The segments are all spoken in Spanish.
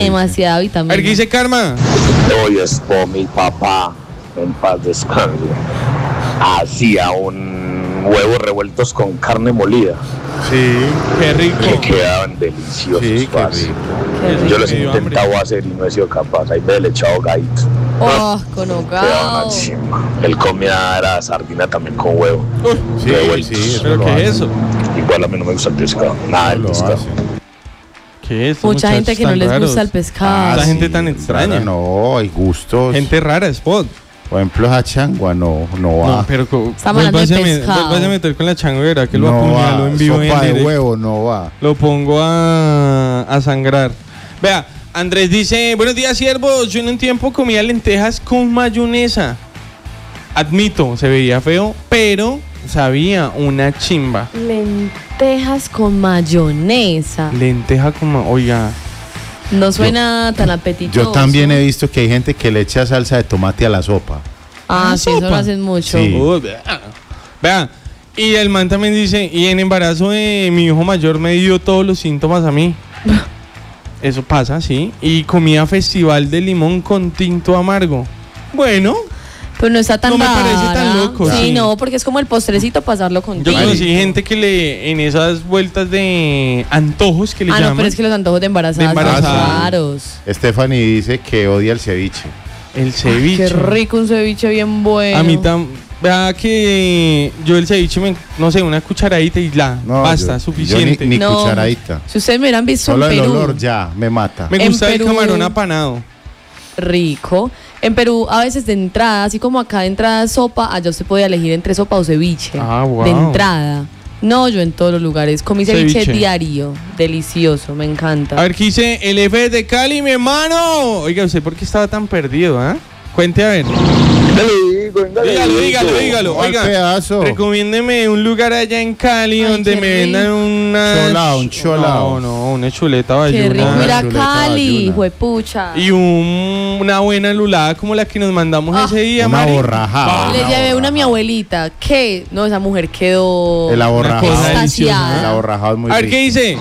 Demasiada vitamina. A ver, ¿qué dice Karma? Hoy es por mi papá, en paz descanse. Hacía un huevos revueltos con carne molida. Sí, qué rico. Que quedaban deliciosos. Sí, qué parce. rico. Yo los he Me dio intentado hacer y no he sido capaz. Ahí me le he echado gallito. Oh, con Quedaban hogao. al 100. Él comía era sardina también con huevo. Sí, Revueltos. sí, eso ¿Pero lo qué hacen. es eso? Igual a mí no me gusta el pescado. Nada del Lo pescado. hacen. ¿Qué es? Mucha gente que no les gusta el pescado. Esa gente tan extraña. rara, no, hay gustos. Gente rara, Spot. Por ejemplo, esa changua no va. No, pero Estamos hablando de pescado. Vas a meter con la changuera, que lo no apuñalo va. en vivo y en Sopa de directo. huevo no va. Lo pongo a sangrar. Vea, Andrés dice, buenos días, siervos. Yo en un tiempo comía lentejas con mayonesa. Admito, se veía feo, pero sabía una chimba. Lentejas con mayonesa. Lenteja como, oiga, No suena tan apetitoso. Yo también he visto que hay gente que le echa salsa de tomate a la sopa. Ah, sí, eso sopa. lo hacen mucho. Sí. Vea, y el man también dice, y en embarazo de mi hijo mayor me dio todos los síntomas a mí. Eso pasa, sí. Y comía festival de limón con tinto amargo. Bueno, Pero no está tan No me rara. parece tan loco, Sí, sí. no, porque es como el postrecito pasarlo con yo tinto. conocí gente que en esas vueltas de antojos que le Ah, llaman. no, pero es que los antojos de embarazadas De embarazadas. son raros. Stephanie dice que odia el ceviche. El ceviche. Qué rico un ceviche bien bueno. A mí vea que yo el ceviche, no sé, una cucharadita y basta, yo suficiente. ni No. cucharadita. Si ustedes me hubieran visto Solo en el Perú, olor ya me mata. Me en gusta el Perú- camarón apanado. rico. En Perú, a veces de entrada, así como acá de entrada sopa, allá usted podía elegir entre sopa o ceviche. Ah, wow. De entrada. No, yo en todos los lugares. Comí ceviche, Ceviche. diario. Delicioso, me encanta. A ver, ¿qué dice el F de Cali, mi hermano? Oiga, ¿usted por qué estaba tan perdido, ah? Cuente a ver. Dígalo. ¿Cuál Oiga, pedazo? recomiéndeme un lugar allá en Cali Ay, donde qué me vendan una... un cholao. No, una chuleta Qué rico bayuna. ir a chuleta Cali, bayuna. juepucha. Y una buena lulada como la que nos mandamos ese día, Una Mari. borrajada. Le llevé una a mi abuelita. ¿Qué? No, esa mujer quedó El aborrajado. cosa deliciosa. extasiada. El aborrajado es muy A ver, rico. ¿qué dice?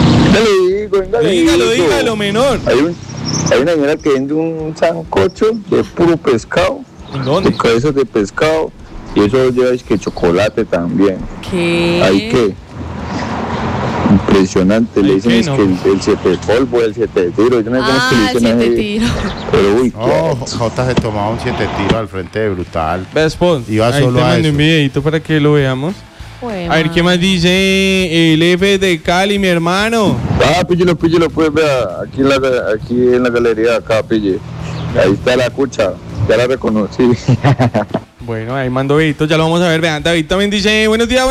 Dígalo, menor. Hay una señora que vende un sancocho de puro pescado, ¿En dónde? de cabezas de pescado, y eso lleva es que chocolate también. ¿Qué? Ahí que impresionante, le Ay, dicen ¿qué es no? que el 7 de polvo, el 7 de tiro, yo no sé cómo es que le Ah, dicen siete ahí. tiros. Pero uy, No, Jota se tomaba un 7 tiros al frente de Brutal. Ve, Spot. Iba Ahí solo te a mandé eso. un videito para que lo veamos. Jue A ver, ¿qué más dice el F de Cali, mi hermano? píllelo, pues vea, aquí en la galería de acá, pille. Ahí está la cucha, ya la reconocí. Bueno, ahí mando videitos, ya lo vamos a ver. Vean, David también dice, buenos días.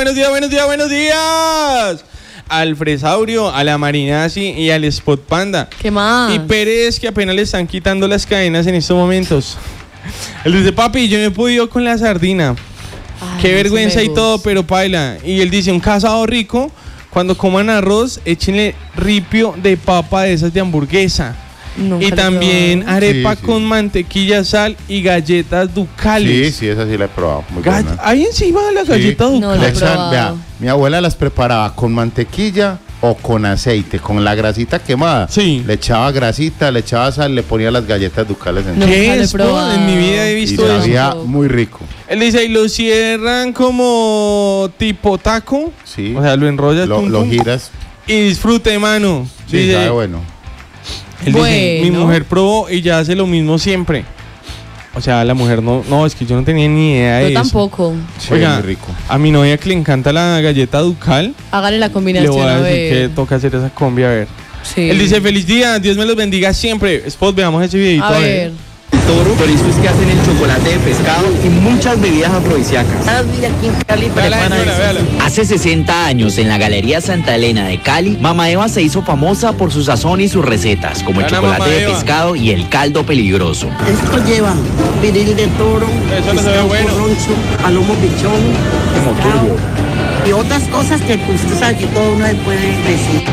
Al Fresaurio, a la Marinazzi y al Spot Panda. ¿Qué más? Y Pérez, que apenas le están quitando las cadenas en estos momentos. Él dice, papi, yo no he podido con la sardina. Ay, Qué sí vergüenza me y todo, gusta. pero paila. Y él dice, un casado rico, cuando coman arroz, échenle ripio de papa de esas de hamburguesa. Nunca Y lo he también probado. arepa Sí, sí. con mantequilla, sal y galletas ducales. Sí, esa sí la he probado. Muy buena. Ahí encima de la Sí. galleta No, ducal. la Le he echan- probado. vea, mi abuela las preparaba con mantequilla o con aceite, con la grasita quemada. Sí. Le echaba grasita, le echaba sal, le ponía las galletas ducales No. encima. Nunca ¿Qué lo he es? probado. En mi vida he Y visto eso. sabía muy rico. Él dice, y lo cierran como tipo taco. Sí. O sea, lo enrollas. Lo tum, tum, giras. y disfrute, mano. Sí, Dice, sabe bueno. él dice, mi Bueno. mujer probó y ya hace lo mismo siempre. O sea, la mujer no, es que yo no tenía ni idea de Yo eso. tampoco. Sí, Oiga, muy rico. a mi novia que le encanta la galleta ducal, Háganle la le combinación voy a a decir ver. que toca hacer esa combi, a ver. Sí. Él dice, feliz día, Dios me los bendiga siempre. Spot, veamos ese videito. A ver. Toro, por eso es que hacen el chocolate de pescado y muchas bebidas afrodisíacas. Véala, señora, véala. Hace 60 años, en la Galería Santa Elena de Cali, Mama Eva se hizo famosa por su sazón y sus recetas, como el Gana chocolate Mama de Eva. pescado y el caldo peligroso. Esto lleva viril de toro, Eso no se ve pescado bueno. corroncho, palomo pichón, pescado y otras cosas que pues, usted sabe que todo uno le puede decir.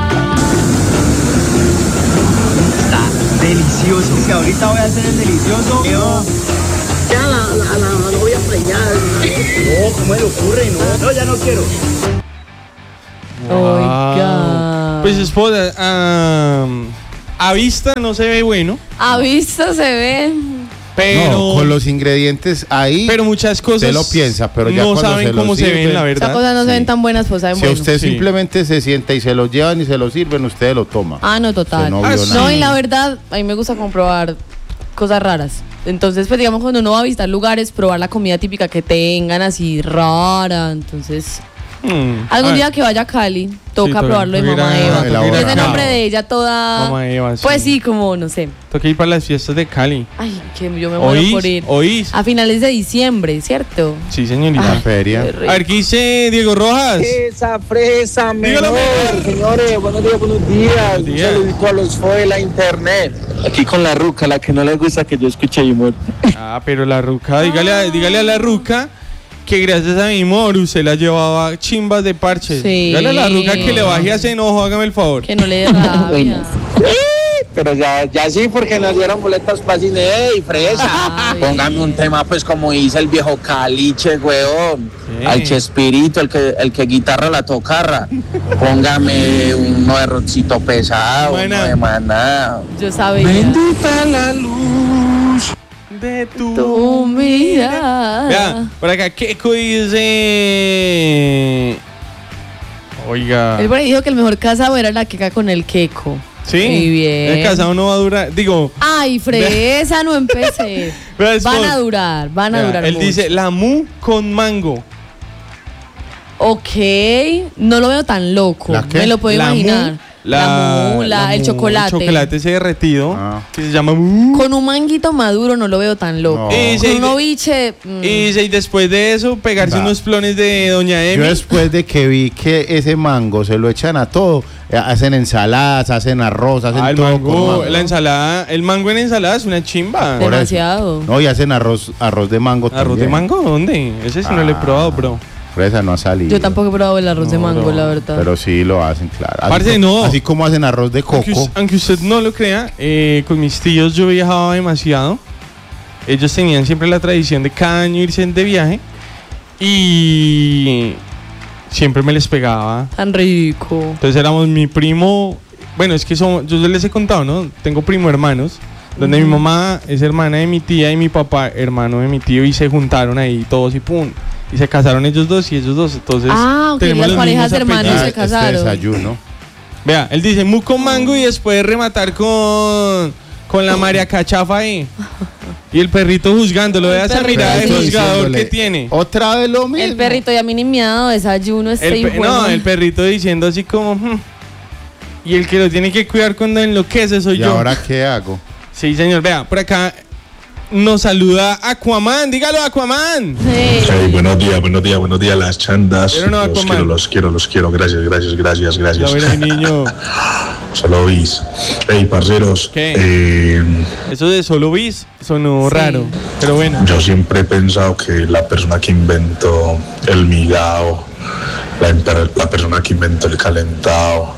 Está delicioso. Que ahorita voy a hacer el delicioso. Ya la novia preñada. No, ¿cómo le ocurre? No, ya no quiero. Oiga. Pues Spot, a vista no se ve bueno, A vista se ve. pero, No, con los ingredientes ahí, pero muchas cosas usted lo piensa, pero ya no cuando saben se lo cómo se sirven, ven, la Estas verdad. cosas no se ven tan buenas, pues saben si bueno. usted Sí. simplemente se sienta y se lo llevan y se lo sirven, usted lo toma. Ah, no, total. Usted no Ah, vio sí. nada. No, y la verdad, a mí me gusta comprobar cosas raras. Entonces, pues digamos, cuando uno va a visitar lugares, probar la comida típica que tengan así rara. Entonces, algún día que vaya a Cali, toca toca- probarlo de toca ir Mamá a- Eva. elaborar. Es el nombre de ella toda. Mamá Eva, sí. Pues sí, como, no sé. Toca ir para las fiestas de Cali. Ay, que yo me muero por ir. ¿Oís? A finales de diciembre, ¿cierto? Sí, señorita. La Ay, feria. qué rico. A ver, ¿qué dice Diego Rojas? Esa fresa, Dígalo, menor. menor. Señores, buenos días, buenos días. Buenos Un días. saludito a los fo de la internet. Aquí con la ruca, la que no le gusta que yo escuche humor. Ah, pero la ruca, dígale a la ruca que gracias a mi amor usted la llevaba chimbas de parches. Sí. Dígale a la ruca que le baje a ese enojo, hágame el favor. Que no le dé rabia. Pero ya sí, porque nos dieron boletas para cine. ¡Ey, fresa! Ay. Póngame un tema, pues, como dice el viejo Caliche, weón. Sí. Al Chespirito, el que guitarra la tocarra. Póngame uno de rockcito pesado, Maná. uno de Maná. Yo sabía. Bendita la luz. De Tu mirada. Vea, por acá Keiko dice. Oiga. Él por ahí dijo que el mejor casado era la queca con el queco. Sí. Muy bien. El casado no va a durar. Digo. Ay, fresa, no empecé. Vea, es Van por- a durar vea, mucho. él dice la mu con mango. Ok, no lo veo tan loco. ¿La qué? Me lo puedo La mu, imaginar. El chocolate. El chocolate ese derretido. Ah. Que se llama mu. Con un manguito maduro no lo veo tan loco. No. Y Con se- un oviche. Y después de eso, pegarse Va. unos clones de Doña Yo Emi. después de que vi que ese mango se lo echan a todo, hacen ensaladas, hacen arroz, hacen Ah, el todo mango, con mango. la ensalada, el mango en ensalada es una chimba. Por eso. Demasiado. No, y hacen arroz de mango ¿Arroz también. de mango? ¿Dónde? Ese sí no lo he probado, bro. Fresa no ha salido. Yo tampoco he probado el arroz de No, mango, no. la verdad. Pero sí lo hacen, claro. Así Parce, no. Así como hacen arroz de coco. Aunque usted no lo crea, con mis tíos yo viajaba demasiado. Ellos tenían siempre la tradición de cada año irse de viaje. Y siempre me les pegaba. Tan rico. Entonces éramos mi primo. Bueno, es que yo les he contado, ¿no? Tengo primo hermanos. Donde mi mamá es hermana de mi tía y mi papá hermano de mi tío. Y se juntaron ahí todos y pum. Y se casaron ellos dos y ellos dos. Entonces Ah, ok, tenemos las los parejas mismos hermanos apellidos. se casaron. Este desayuno. Vea, él dice mu con mango y después rematar con la María Cachafa ahí. Y el perrito juzgándolo. Vea esa perrito mirada de ahí. juzgador Diciéndole, que tiene. Otra vez lo mismo. El perrito ya mini miado, desayuno, El perrito diciendo así como. Y el que lo tiene que cuidar cuando enloquece soy ¿Y yo. ahora qué hago? Sí, señor. Vea, por acá nos saluda Aquaman. Dígalo, Aquaman. Sí. Hey, buenos días, las chandas. Pero no, Aquaman. los quiero. Gracias. Ya verá, niño. Solo bis. Hey, parceros. ¿Qué? Eso de solo bis sonó Sí. raro. Pero bueno. Yo siempre he pensado que la persona que inventó el migao, la persona que inventó el calentado,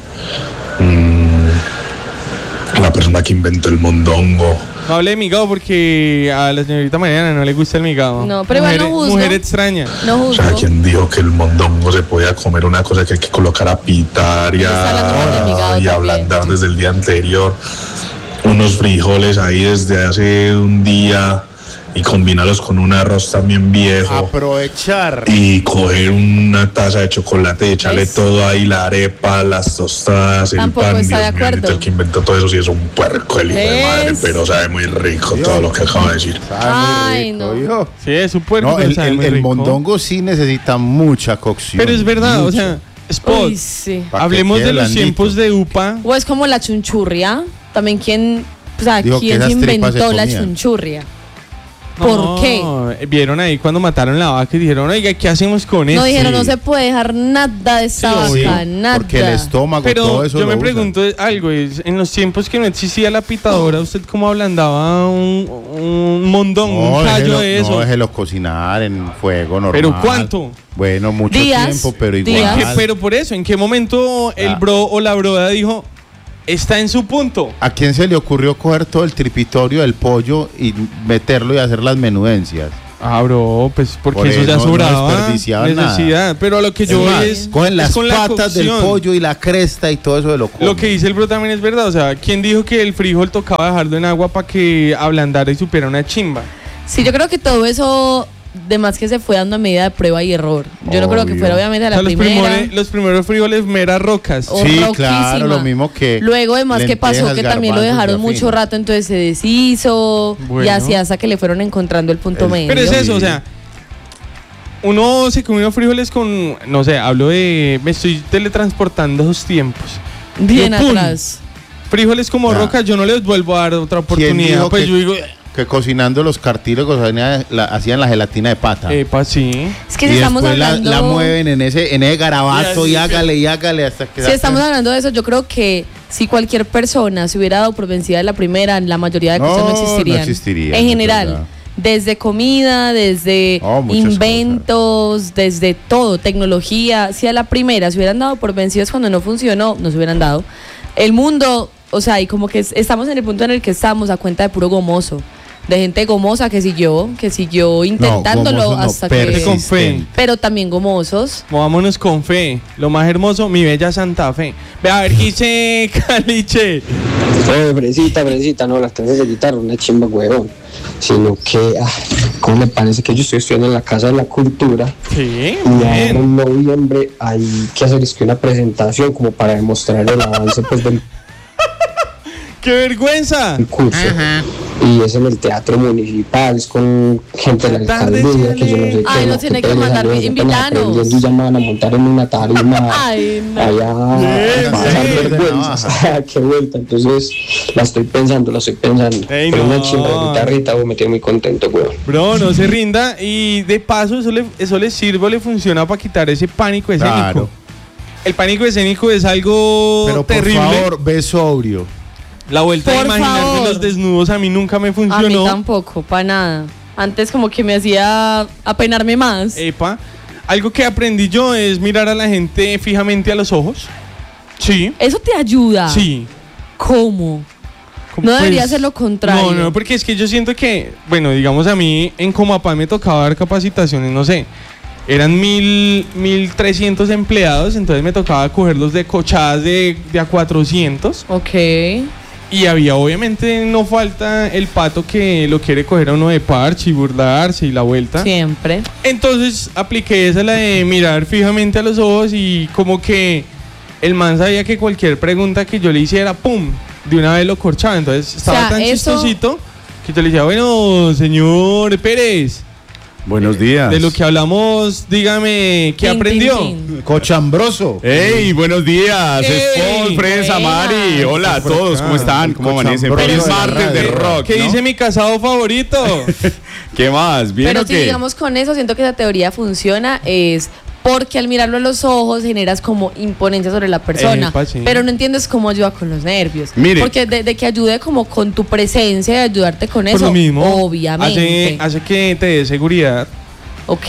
la persona que inventó el mondongo, No hable de migao porque a la señorita Mariana no le gusta el migao. No, pero igual no juzgo. Mujer extraña. No o sea, juzgo. ¿quién dijo que el mondongo se podía comer una cosa que hay que colocar a pitar y Está hablando mal del migao a también. ablandar desde el día anterior? Unos frijoles ahí desde hace un día y combinarlos con un arroz también viejo. Aprovechar. Y coger una taza de chocolate y echarle ¿Ves? todo ahí, la arepa, las tostadas, Tampoco el pan. está de Dios mío, acuerdo. el que inventó todo eso sí es un puerco, el hijo de madre, ¿Ves? pero sabe muy rico todo lo que acaba de decir. Ay, no. Hijo. Sí, es un puerco. No, pero sabe muy el rico. mondongo sí necesita mucha cocción. Pero es verdad, o mucha. sea, Spot. Uy, sí. Pa' que Hablemos quede de los blandito. tiempos de UPA. O es como la chunchurria. También quién, o sea, Dijo que quién esas tripas inventó se la comían. chunchurria. ¿Por qué? Vieron ahí cuando mataron la vaca y dijeron, oiga, ¿qué hacemos con esto? No dijeron, no se puede dejar nada de esta Sí, vaca, sí, nada. Porque el estómago, Pero todo eso yo lo me usan. pregunto algo, en los tiempos que no existía la pitadora, ¿usted cómo ablandaba un mondongo, un callo de eso? No, déjelo cocinar en fuego normal. ¿Pero cuánto? Bueno, mucho Días, tiempo, pero igual. días. Pero por eso, ¿en qué momento el bro o la broda dijo, está en su punto? ¿A quién se le ocurrió coger todo el tripitorio del pollo y meterlo y hacer las menudencias? Ah, bro, pues porque Por eso ya no sobraba. desperdiciaban Necesidad. nada. Pero a lo que yo voy es. Cogen las con la patas del cocción. pollo y la cresta y todo eso de lo comen. Lo que dice el bro también es verdad. O sea, ¿quién dijo que el frijol tocaba dejarlo en agua para que ablandara y supiera una chimba? Sí, yo creo que todo eso, de más que se fue dando a medida de prueba y error. Yo no creo que Obvio. fuera obviamente a la O sea, primera. los primeros frijoles meras rocas. Oh, Sí, roquísima. claro, lo mismo que Luego, además, que pasó lentejas, que también lo garbanzos, dejaron mucho afino. rato, entonces se deshizo. Bueno. Y así hasta que le fueron encontrando el punto El- medio. Pero es eso, o sea, uno se come unos frijoles con, no sé, hablo de, me estoy teletransportando esos tiempos. Bien ¡Pum! atrás. Frijoles como Ya. rocas, yo no les vuelvo a dar otra ¿Quién oportunidad. dijo Pues que- yo digo, Que cocinando los cartílagos hacían la gelatina de pata. epa, sí. Es que y si estamos después hablando. la mueven en ese garabato Y y así hágale hasta que... Si estamos hablando de eso, yo creo que si cualquier persona se hubiera dado por vencida de la primera, la mayoría de cosas no No, existirían. no existirían, En es general. verdad. Desde comida, desde Oh, muchas inventos, desde todo, tecnología. Si a la primera se hubieran dado por vencidos cuando no funcionó, no se hubieran dado. El mundo, o sea, y como que estamos en el punto en el que estamos a cuenta de puro gomoso. De gente gomosa que siguió intentándolo gomoso no, hasta Gente con que... fe. Pero también gomosos. Movámonos con fe. Lo más hermoso, mi bella Santa Fe. Ve a ver qué dice Caliche. Fresita, no, las clases de guitarra, una chimba, huevón. Sino que, ¿cómo me parece que yo estoy estudiando en la Casa de la Cultura? Sí, Y ahora bien. en noviembre hay que hacer es que una presentación como para demostrar el avance pues, del ¡Qué vergüenza! curso. Y es en el Teatro Municipal, es con gente de la Tarde, alcaldía que yo no sé qué. Ay, no tiene que ustedes mandar apenas invitanos. aprendiendo y ya me van a montar en una tarima. Ay, no. Allá Bien, a pasar bien. vergüenzas. Qué vuelta. Entonces la estoy pensando. Ey, Pero no. una chimba de guitarrita, me tiene muy contento, weón. Bro, no se rinda. Y de paso, eso le sirve o le funciona para quitar ese pánico escénico. Claro. El pánico escénico es algo Pero por terrible. favor, ve sobrio. La vuelta de Por imaginarme favor. los desnudos a mí nunca me A mí funcionó. tampoco, para nada. Antes como que me hacía apenarme más. Epa. Algo que aprendí yo es mirar a la gente fijamente a los ojos. Sí. Eso te ayuda. Sí. ¿Cómo? No debería ser lo contrario. No, porque es que yo siento que, bueno, digamos a mí en Comapán me tocaba dar capacitaciones, no sé, eran 1.300 empleados, entonces me tocaba cogerlos de cochadas de a 400 Ok. y había obviamente no falta el pato que lo quiere coger a uno de parche y burlarse y la vuelta. Siempre. Entonces apliqué esa, la de mirar fijamente a los ojos y como que el man sabía que cualquier pregunta que yo le hiciera, ¡pum!, de una vez lo corchaba. Entonces estaba O sea, tan eso- chistosito que yo le decía, bueno, señor Pérez, Buenos días. de lo que hablamos, dígame, ¿qué Tin, aprendió? tin, tin. Cochambroso. ¡Ey! Buenos días. ¡Ey! Es Paul, Fresa, Buenas. Mari. Hola a Por todos. acá. ¿Cómo están? ¿Cómo amanecen? Cochambroso Feliz de la martes de radio. rock. ¿Qué ¿no? dice mi casado favorito? ¿Qué más? ¿Bien Pero o si qué? digamos con eso, siento que esa teoría funciona es porque al mirarlo a los ojos generas como imponencia sobre la persona. Epa, sí. Pero no entiendes cómo ayuda con los nervios. Mire. Porque de que ayude como con tu presencia y ayudarte con Por eso, lo mismo, obviamente. hace que te dé seguridad. Ok.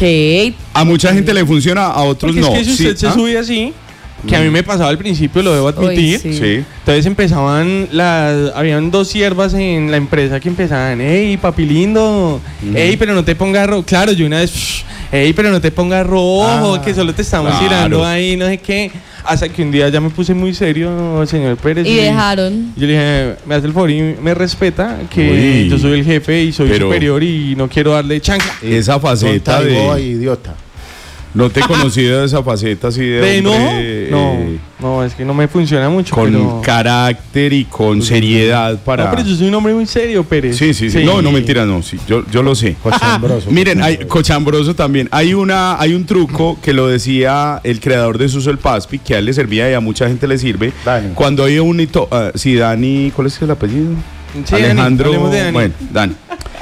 A mucha gente le funciona, a otros Porque no. es que si Sí, usted se ¿ah? sube así, que a mí me pasaba al principio, lo debo admitir. Uy, sí. Sí. Entonces empezaban habían dos siervas en la empresa que empezaban, hey, papi lindo, hey, pero no te pongas rojo. Claro, yo una vez, hey, pero no te pongas rojo, que solo te estamos claro. tirando ahí, no sé qué. Hasta que un día ya me puse muy serio, señor Pérez. Y dejaron. Yo le dije, me hace el favor y me respeta, que Uy. yo soy el jefe y soy Pero- superior y no quiero darle chancla. Esa faceta Tonta y boba y de... idiota. No te he conocido esa faceta así de ¿De hombre, enojo? No, es que no me funciona mucho. con pero... carácter y con seriedad para... No, pero yo soy un hombre muy serio, Pérez. Sí. No, mentira, no, sí, yo lo sé. Cochambroso. Miren, cochambroso también. Hay un truco que lo decía el creador de Suso el Paspi, que a él le servía y a mucha gente le sirve. Dani. Cuando hay un hito, sí, Dani, ¿cuál es el apellido? Sí, Dani, Alejandro, hablemos de Dani. bueno, Dani.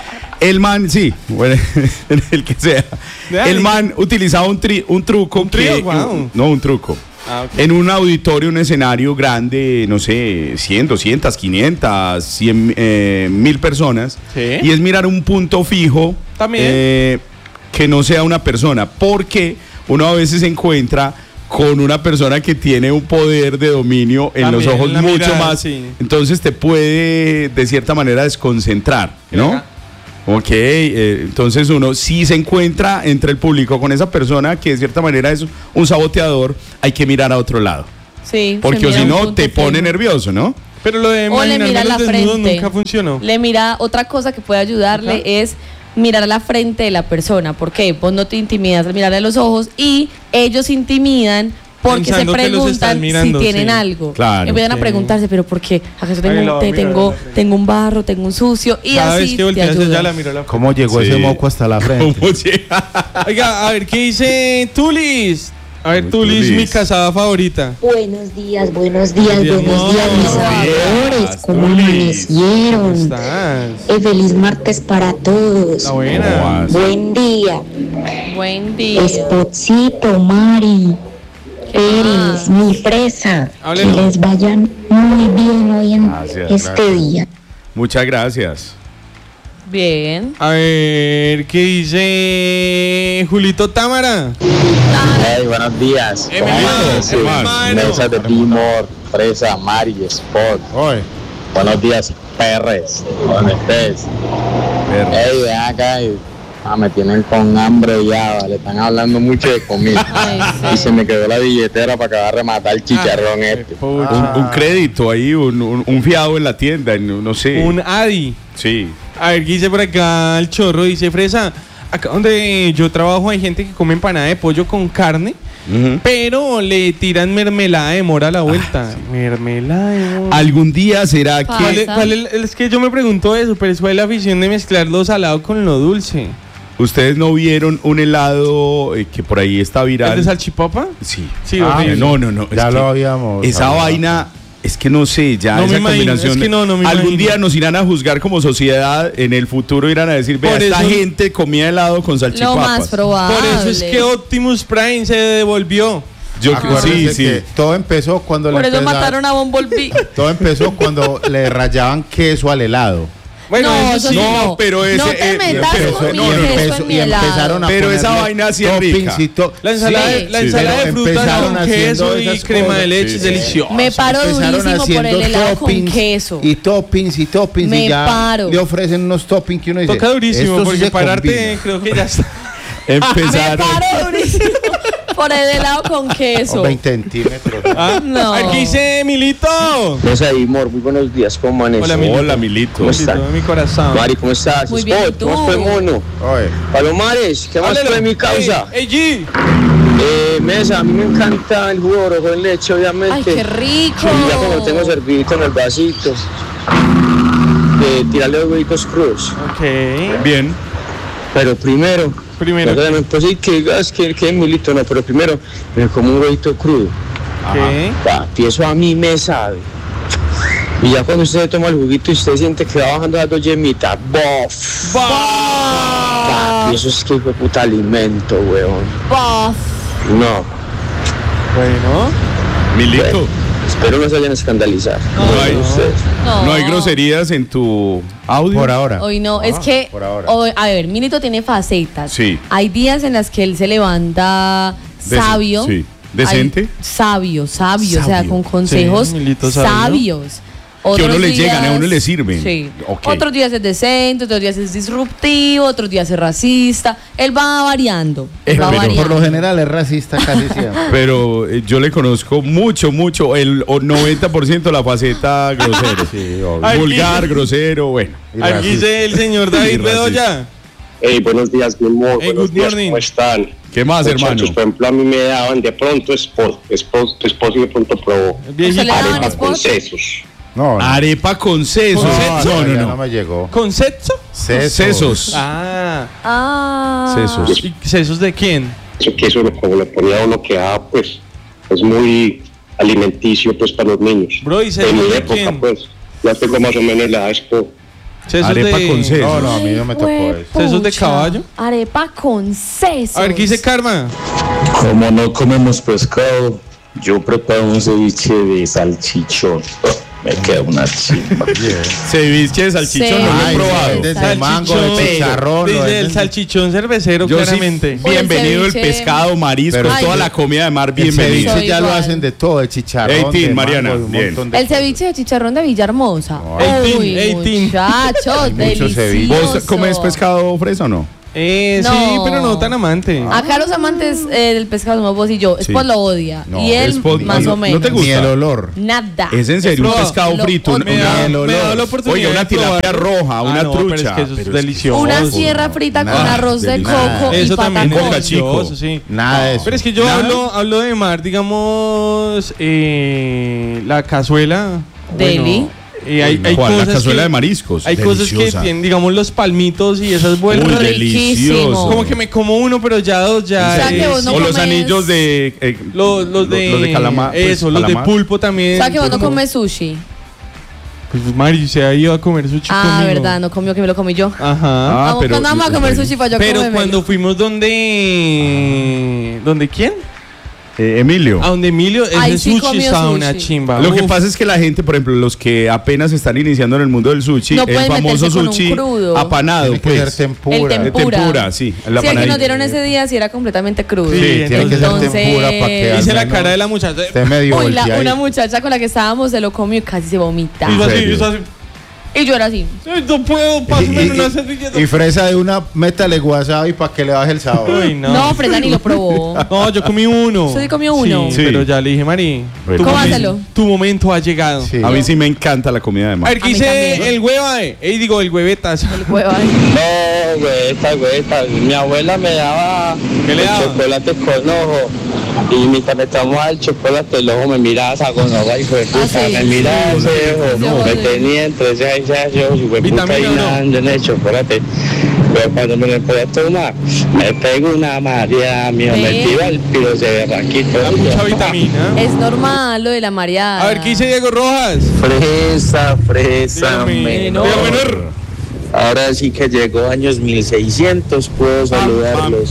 El man, sí, bueno, el que sea. De Dani. El man utilizaba un truco ¿Un trío? que... Guau. No, un truco. Ah, ok. En un auditorio, un escenario grande, no sé, 100, 200, 500, 100, 1000 personas. Sí. Y es mirar un punto fijo. También. Que no sea una persona. Porque uno a veces se encuentra con una persona que tiene un poder de dominio en También, los ojos la mucho mirada, más. sí. Entonces te puede, de cierta manera, desconcentrar, ¿no? Acá. Ok, entonces uno si se encuentra entre el público con esa persona que de cierta manera es un saboteador, hay que mirar a otro lado. Sí. Porque o si no te pone nervioso, ¿no? Pero lo de o le mira imaginarme la los desnudos frente. nunca funcionó. Le mira, otra cosa que puede ayudarle es mirar a la frente de la persona. ¿Por qué? Vos no te intimidas al mirarle a los ojos y ellos intimidan porque Pensando se que los están preguntan mirando, si tienen sí. algo. Claro. Empiezan a preguntarse, pero ¿por qué? ¿Acaso tengo un barro, tengo un sucio? Y Cada así vez que te volteas ayuda. ya la miro la ¿Cómo llegó Sí. ese moco hasta la frente? ¿Cómo llega? Oiga, a ver, ¿qué dice Tulis? A ver, Uy, Tulis, Tulis. mi casada favorita. Buenos días, buenos Buenos días, días, buenos días, mis amores. ¿Cómo ¿Cómo amanecieron? estás? Feliz martes para todos. Está buena. Buen día. Buen día. Spotcito, Mari, Pérez, mi fresa. Háblelo. Que les vayan muy bien hoy en Gracias, este gracias. día. Muchas gracias. Bien. A ver, ¿qué dice Julito Támara? Hey, buenos días. hermano. Mesa de Timor, Fresa, Mari, Spot. Oye, Buenos días, perres. ¿Dónde estés? Hey, ven acá. Me tienen con hambre ya, vale. Están hablando mucho de comida. Ay, sí. Y se me quedó la billetera para acabar de rematar el chicharrón este. Un crédito ahí, un fiado en la tienda, no sé. Un Adi. Sí. A ver, ¿qué dice por acá el chorro? Dice, Fresa, acá donde yo trabajo hay gente que come empanada de pollo con carne, pero le tiran mermelada de mora a la vuelta. Mermelada de mora. Algún día será Pa- que Es que yo me pregunto eso, pero es la afición de mezclar lo salado con lo dulce. ustedes no vieron un helado que por ahí está ¿El viral. de salchipapa? Sí. Sí, horrible. No. ya es lo que habíamos. esa hablado. vaina, es que no sé, ya No me esa imagino, combinación. es que no me algún imagino. día nos irán a juzgar como sociedad, en el futuro irán a decir, vea, Por esta eso- gente comía helado con Lo salchipapas. más probable. Por eso es que Optimus Prime se devolvió. Yo Acuérdense sí. que todo empezó cuando Por le eso empezaron- mataron a Bumblebee. Todo empezó cuando le rayaban queso al helado. Bueno, No, eso eso sí. sí No, pero ese- No te metas pero- con mi no, no, no. queso en mi helado. empezaron a Pero esa ponerle vaina sí es rica. toppings y La ensalada, Sí. la ensalada Pero de frutas empezaron con haciendo queso y esas crema cosas. de leche Sí, es sí. delicioso. Me paro Empezaron durísimo por haciendo el helado con toppings queso. y toppings Me y ya paro. le ofrecen unos toppings que uno dice, Toca durísimo esto sí porque se pararte combina. creo que ya está. Me Empezaron. paro durísimo por el helado con queso. O 20 centímetros. Ah, No. a ver, ¿qué dice Milito? Fresa y Mor, muy buenos días. ¿Cómo amanecen? Hola, Milito. Hola, Milito. ¿Cómo está? Milito, mi corazón. Mari, ¿cómo estás? Muy bien, Spot, ¿y tú? ¿cómo está el mono? Oye, Palomares, ¿qué más Háblelo. fue mi causa? Ey, G. Mesa, a mí me encanta el jugo de orojo en leche, obviamente. Ay, qué rico. Y ya como tengo servidito en el vasito, tirarle los huevos crudos. Ok. Bien. Pero primero, Primero. pues sí, que digas que es Milito, no, pero primero me como un huevito crudo. Ok. Papi, eso a mí me sabe. Y ya cuando usted toma el juguito y usted siente que va bajando las dos yemitas, ¡bof! Papi, eso es que hijo de puta alimento, weón. Bof. No, Bueno. Milito. espero no se vayan a escandalizar. No hay- Ustedes. No hay groserías en tu audio. por ahora. Hoy no, es que, por ahora. hoy- a ver, Milito tiene facetas. Sí. Hay días en las que él se levanta sabio. Sí. ¿Decente? Hay- sabio, o sea, Sabio. con consejos Sí, Milito sabio. sabios. Que a uno Otros le llegan, a uno le sirven. Sí. Ok. Otros días es decente, otros días es disruptivo, otros días es racista. Él va variando. Va pero variando. Por lo general es racista casi siempre. Pero yo le conozco mucho, el 90% la faceta grosero. Sí, obvio. Ay, Vulgar, ¿qué? grosero, bueno. Y Aquí racista. dice el señor Y David racista. Bedoya. Hey, buenos días, good morning. Hey, Buenos good días, morning. ¿cómo están? ¿Qué más, Muchachos, hermano? por ejemplo, a mí me daban de pronto tu esposo de pronto probó Viejito. le daban arepa con esposo? sesos. No, no. Arepa con sesos. No, No, ya no. me llegó. ¿Con sexo? Sesos. Ah. Ah. Sesos. ¿Y sesos de quién? Eso que eso como le ponía a uno que pues es muy alimenticio pues para los niños. Bro, ¿y En sesos mi de época quién? pues ya tengo más o menos la edad expo. Sesos Arepa de... con sesos. No, no, a mí no me tocó eso. ¿Sesos de Pucha. caballo? Arepa con sesos. A ver, ¿qué dice Karma? Como no comemos pescado, yo preparo un ceviche de salchichón. me queda una chimba. Ceviche de salchichón, no lo he probado. Desde el mango, de chicharrón. Desde el salchichón cervecero, Yo claramente. sí, bienvenido el ceviche. pescado, mariscos, Pero toda la comida de mar, El bienvenido. ceviche ya lo igual. hacen de todo, de chicharrón. 18, de Mariana, mango, de un bien. montón de El ceviche de chicharrón de Villahermosa. Eighteen, Uy, 18. muchachos, Hay mucho ceviche. delicioso. ¿Vos comes pescado fresa o no? Sí, No. pero no tan amante. Acá los amantes del pescado somos vos y yo. Sí. Spot lo odia. No, y él Spot, más no, o menos. ¿no te gusta? Ni el olor. Nada. ¿Es en serio un No, pescado lo frito? odio. Me da el olor. la oportunidad Oye, una de tilapia probarlo. roja, una no, trucha. pero es que eso es pero delicioso. Una sierra frita con Nada, arroz de delicioso. coco y Eso también es patacón. delicioso, sí. Nada de eso. Pero es que yo hablo de mar, digamos, la cazuela. Deli. Hay ¿Cuál? La cosas cazuela que- de mariscos. Hay cosas que Deliciosa. tienen, digamos, los palmitos y esas vueltas. Uy, Riquísimo. delicioso. Como que me como uno, pero ya dos ya. O sea, que vos no o los comes- anillos de... Los de calamar. pues, Eso, los de calamar. pulpo también. O sea que vos no Como- comes sushi. Pues Mari se ha ido a comer sushi Ah, conmigo. verdad, no comió que me lo comí yo. Ajá. Vamos, pero- cuando vamos a comer sushi para yo Pero comérmelo. cuando fuimos ¿Donde quién? Emilio. A donde Emilio, ese Ahí sí sushi comió estaba sushi. una chimba. Lo que Uf. pasa es que la gente, por ejemplo, los que apenas están iniciando en el mundo del sushi, No el pueden famoso meterse con un sushi crudo. apanado, Tiene que pues. ser tempura. El tempura. Tempura, sí. La Sí, el que panadita. nos dieron ese día sí era completamente crudo. Sí, Tiene que ser Entonces- tempura para que al Hice la menos cara de la muchacha. esté medio Uy, volteadito. una muchacha con la que estábamos se lo comió y casi se vomita. Hizo así, serio? hizo así. Y yo era así. Ay, no puedo, pásame una servilleta. Y fresa de una, métale wasabi para que le baje el sabor. Uy, no. No, Fresa ni lo probó. No, yo comí uno. ¿Usted sí comió uno? Sí, pero ya le dije, Mari, Bueno. Cómaselo. tu momento ha llegado. Sí. A mí sí me encanta la comida de A mar. ver, ¿qué A mí dice también. el hueva? Digo, el huevetas. El huevo ahí. No, güeta. Mi abuela me daba ¿Qué le daba? chocolate con ojo. Y mientras me tomaba el chocolate, el ojo me miraba con agua y fue puta. sí. Me miraba ese ojo. No, Me sí. tenía entre ceja y ceja ese ojo y fue puta ¿Vitamina y o no? nadando en el chocolate. Pero cuando me lo podía tomar, me pego una mareada, mío. Me Ve. tira el piro de barraquito. Da mucha vitamina. Es normal lo de la mareada. A ver, ¿qué dice Diego Rojas? Fresa, Dígame, menor. dígame, menor. Ahora sí que llegó años 1600, puedo saludarlos.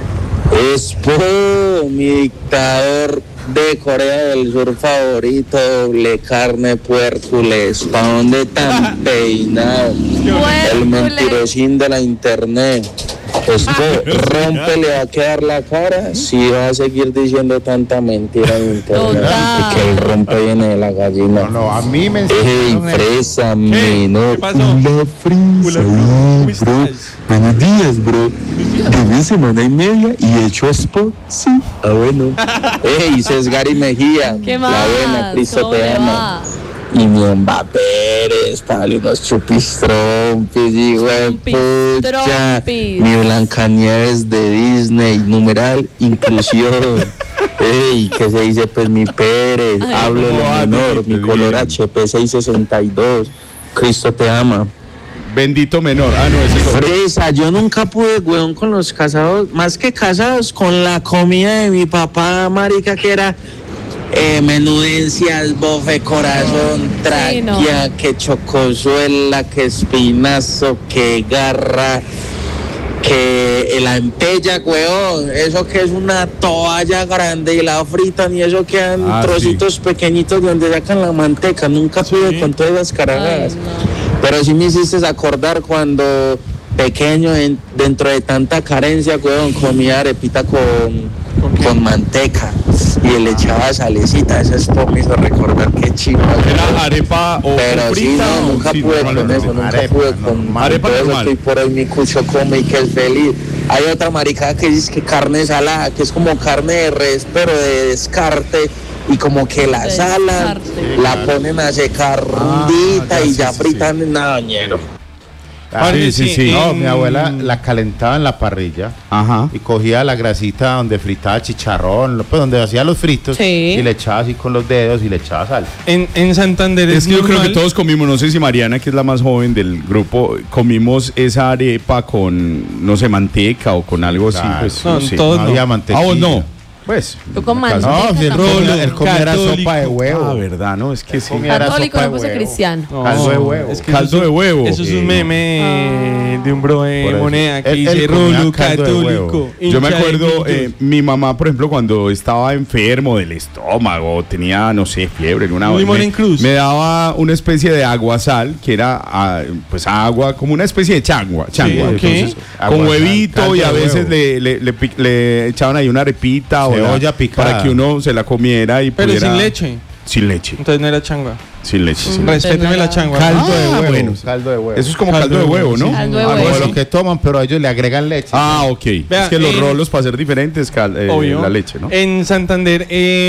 Expo, mi dictador de Corea del Sur favorito, doble carne, puércules, ¿pa' dónde tan peinado? El mentirosín de la internet. Expo, rompe, le va a quedar la cara si va a seguir diciendo tanta mentira en internet. Total. Y que el rompe viene de la gallina. No, a mí me Ey, enseñaron eso. fresa, menor. ¿Qué pasó? La fresa, ¿Cómo bro. estás? Buenos días, bro. Llevé semana y media y hecho spot. Sí. Ah, bueno. Ey, Cesgari Mejía. ¿Qué más? La buena, Cristo ¿Cómo te le ama. va? Y mi Mbappé Pérez, dale unos chupistrompis, hijo de pucha. Chupistrompis. Mi Blancanieves de Disney, numeral, inclusión. Ey, ¿qué se dice? Pues mi Pérez, Ay, hablo lo menor, mi color HP 662. Cristo te ama. Bendito menor. Ah, no, ese es Fresa, yo nunca pude, weón, con los casados, más que casados, con la comida de mi papá, marica, que era menudencias, bofe, corazón, tráquea, no. que chocosuela, que espinazo, que garra, que la empella, weón, eso que es una toalla grande y la fritan y eso quedan Ah, trocitos pequeñitos de donde sacan la manteca, nunca pude con todas las caragadas. Ay, no. Pero sí me hiciste acordar cuando pequeño, dentro de tanta carencia, weón, comía arepita con manteca y le echaba salecita. Eso es por me hizo recordar qué chimba. ¿Era arepa o Pero sí, frita no, o nunca sí, pude normal, con normal? eso, nunca Arepa, pude con arepa todo eso. normal. Estoy por ahí mi cucho come y que es feliz. Hay otra maricada que dice que carne salada, que es como carne de res, pero de descarte. Y como que la salan, Descarte. la ponen a secar rondita y ya fritan en nada bañero. Ah, Sí, sí, sí. No, mi abuela la calentaba en la parrilla Ajá. y cogía la grasita donde fritaba chicharrón, pues donde hacía los fritos Sí. y le echaba así con los dedos y le echaba sal. En Santander Es que yo creo que normal. todos comimos, no sé si Mariana, que es la más joven del grupo, comimos esa arepa con, no sé, manteca o con algo así. Claro. Pues, No, sé. todos No no. había mantequilla. Ah, vos no. Pues. Tú con en la casa. manteca No, si tampoco. él comía sopa de huevo. Ah, verdad, no, es que sí. Católico, no puse cristiano. Caldo de huevo. Es que Caldo de huevo. Eso es un meme de un bro de Por eso. moneda que Él dice comía Rolo caldo de católico. huevo. Yo me hincha de acuerdo, Millos. mi mamá, por ejemplo, cuando estaba enfermo del estómago, tenía, no sé, fiebre, Un limón en cruz. me daba una especie de aguasal, que era, pues, agua, como una especie de changua. Sí, ok. Entonces, con Aguasal, huevito caldo y a de veces huevo. le echaban ahí una arepita Cebolla picada. para que uno se la comiera y Pero pudiera... sin leche. Sin leche. Entonces no era changua. Sin leche. Sin leche. Respéteme la changua. Caldo de huevo. bueno. Caldo de huevo. Eso es como caldo de huevo, ¿no? Caldo de Como huevo. lo que toman, pero a ellos le agregan leche. Ah, ok. Vea, es que los en- rolos, para ser diferentes, Obvio. la leche, ¿no? En Santander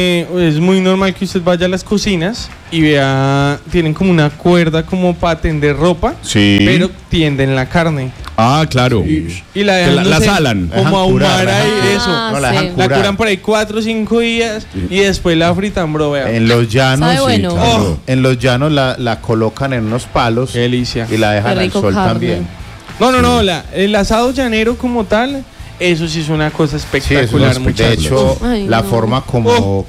es muy normal que usted vaya a las cocinas y vea, tienen como una cuerda como para tender ropa, Sí. pero tienden la carne. Ah, claro. Y la dejan, la no sé, salan. como Dejan ahumar curar, ahí, ah, eso. No la dejan sí. La curar. curan por ahí 4 o 5 días y después la fritan, bro, vea. En los llanos, Sabe bueno. claro. En los llanos la colocan en unos palos Qué delicia. y la dejan Qué al rico sol carne. también. No, el asado llanero como tal, eso sí es una cosa Sí, eso espectacular, de muchachos. hecho, Ay, la no. forma como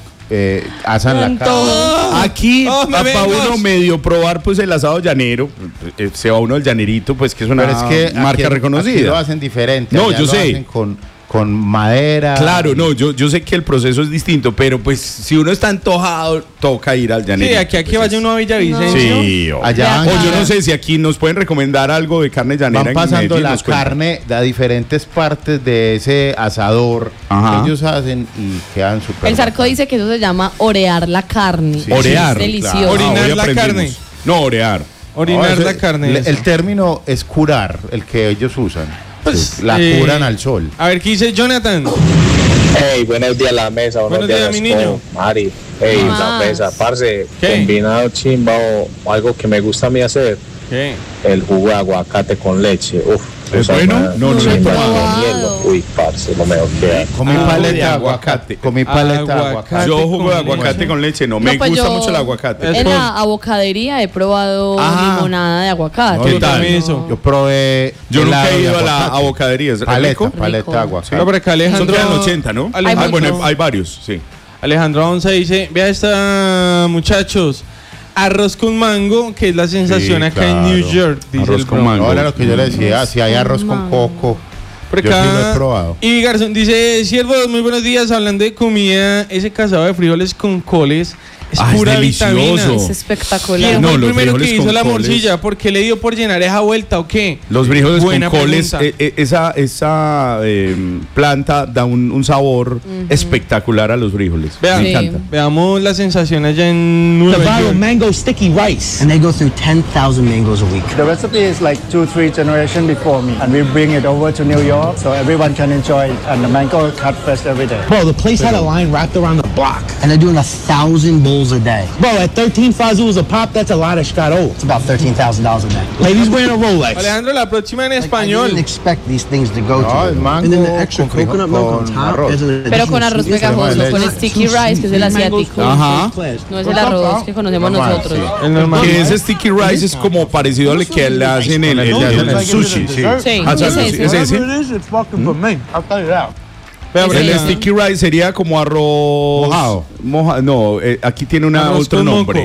asan la carne. Aquí, Oh, me para vemos. uno medio probar pues el asado llanero, se va uno al llanerito, pues que es una Pero es que marca aquí lo reconocida. hacen diferente. No, allá yo lo sé. hacen con madera. Claro, no, yo sé que el proceso es distinto, pero pues si uno está antojado, toca ir al llanero. Sí, aquí vaya uno a Villavicencio. Sí, Allá o yo no sé si aquí nos pueden recomendar algo de carne llanera. van en pasando Medellín, la nos cuentan. carne de diferentes partes de ese asador Ajá. que ellos hacen y quedan súper. El Zarco dice que eso se llama orear la carne. Sí. Orear. Es delicioso. claro. Orinar hoy la aprendimos. carne. No, orear. Orinar la carne. El término es curar, el que ellos usan. Pues, Sí, la curan al sol. A ver, ¿qué dice Jonathan? Hey, buenos días la mesa, Buenos días, mi niño. Mari, hey, Ah. la mesa, parce, ¿Qué? combinado chimba o algo que me gusta a mí hacer, ¿Qué? el jugo de aguacate con leche. Uf, ¿Es esa bueno? madre, No, no lo he chimba probado. con hielo. Uy, parce, lo mejor que hay. Comí Ah, paleta de de aguacate. aguacate. Comí paleta de Aguacate. aguacate. Yo jugo de con aguacate leche. con leche, no. No, Me pues gusta yo mucho el aguacate. Es En por- la abocadería he probado Ah. limonada de aguacate. No, ¿Qué yo tal? también eso? Yo probé. Yo nunca helado he de ido a la aguacate. abocadería. ¿Es Paleta, rico? paleta Rico. de aguacate. No, pero acá Son Alejandro. que eran 80, ¿no? Alejandro, Bueno, hay varios, sí. Alejandro Onza dice: vea esta, muchachos. Arroz con mango, que es la sensación Sí, acá en claro. New York. Dice Arroz el con bro. mango. Ahora lo que yo le decía, si hay arroz con coco. Por Yo sí acá, lo he probado. Y Garzón dice: Siervos, muy buenos días. Hablando de comida, ese casado de frijoles con coles es Ah, es pura delicioso. vitamina. Es espectacular. ¿Quién No, fue el los primero que frijoles hizo con la coles. morcilla? ¿Por qué le dio por llenar esa vuelta o qué? Los frijoles Buena con coles, pregunta. esa planta da un sabor espectacular a los frijoles. Vean, Me encanta. veamos la sensación allá en Nueva York. mango sticky rice. And they go through 10,000 mangoes a week. The recipe is like 2-3 generations before me, and we bring it over to New York so everyone can enjoy it. And the mango cut fresh every day. Bro, the place had a line wrapped around the block. And they're doing 1,000 bowls a day. Bro, at 13 fazools a pop, that's a lot of Scott-O. It's about $13,000 a day. Ladies wearing a Rolex. Alejandro, la próxima en I español. didn't expect these things to go No, to. el mango And then the extra con coconut milk on con top. arroz. as an Pero additional con arroz sweetness. pegajoso, leche. con sticky rice, que es el asiático. Ajá. No es el arroz que conocemos Normal, nosotros. sí. El normal. Que ese sticky rice es como parecido al que le hacen el sushi. Sí, Ah, es ¿sabes? ese. ¿Es ese? Whatever it is, it's welcome for me. I'll tell you that. Vea, Sí. El Brian. sticky rice sería como arroz Mojado. no, aquí tiene Arroz otro con nombre.